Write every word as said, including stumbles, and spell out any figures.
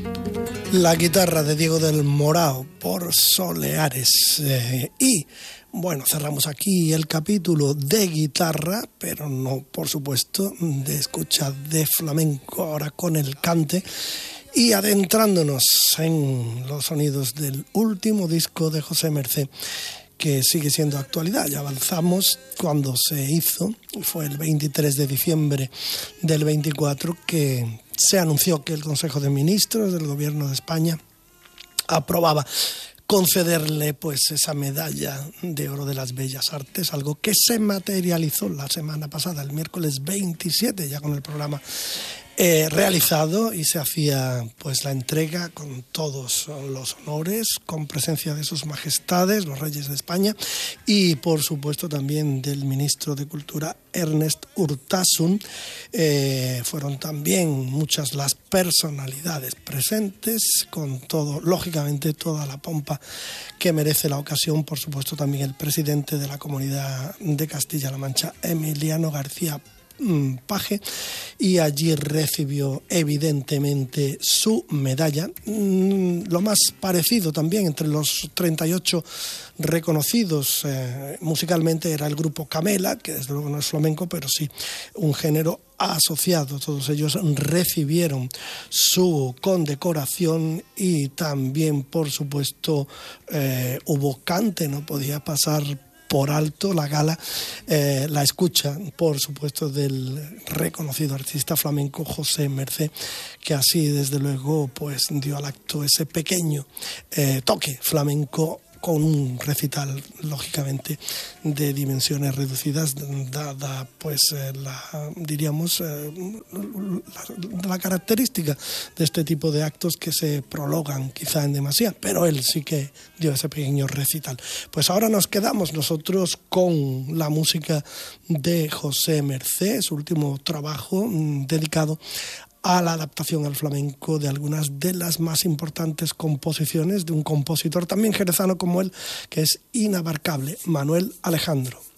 La guitarra de Diego del Morao por Soleares. Eh, y bueno, cerramos aquí el capítulo de guitarra, pero no, por supuesto, de escucha de flamenco, ahora con el cante. Y adentrándonos en los sonidos del último disco de José Mercé, que sigue siendo actualidad. Ya avanzamos cuando se hizo, fue el veintitrés de diciembre del veinticuatro, que se anunció que el Consejo de Ministros del Gobierno de España aprobaba concederle pues esa medalla de oro de las Bellas Artes, algo que se materializó la semana pasada, el miércoles veintisiete, ya con el programa Eh, realizado, y se hacía pues la entrega con todos los honores, con presencia de sus majestades, los reyes de España, y por supuesto también del ministro de Cultura, Ernest Urtasun. Eh, fueron también muchas las personalidades presentes, con todo, lógicamente, toda la pompa que merece la ocasión. Por supuesto también el presidente de la Comunidad de Castilla-La Mancha, Emiliano García Paje, y allí recibió evidentemente su medalla. Lo más parecido también entre los treinta y ocho reconocidos eh, musicalmente era el grupo Camela, que desde luego no es flamenco, pero sí un género asociado. Todos ellos recibieron su condecoración, y también, por supuesto, eh, hubo cante, no podía pasar por alto la gala, eh, la escucha, por supuesto, del reconocido artista flamenco José Mercé, que así, desde luego, pues dio al acto ese pequeño eh, toque flamenco, con un recital, lógicamente, de dimensiones reducidas, dada, pues, eh, la, diríamos, eh, la, la característica de este tipo de actos, que se prolongan quizá en demasía, pero él sí que dio ese pequeño recital. Pues ahora nos quedamos nosotros con la música de José Mercé, su último trabajo mmm, dedicado a la adaptación al flamenco de algunas de las más importantes composiciones de un compositor también jerezano como él, que es inabarcable, Manuel Alejandro.